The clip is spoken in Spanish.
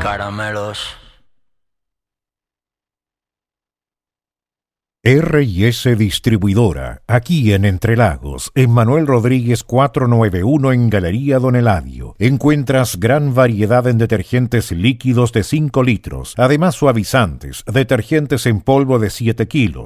Caramelos. R+S Distribuidora, aquí en Entre Lagos, en Manuel Rodríguez 491 en Galería Don Eladio. Encuentras gran variedad en detergentes líquidos de 5 litros, además suavizantes, detergentes en polvo de 7 kilos,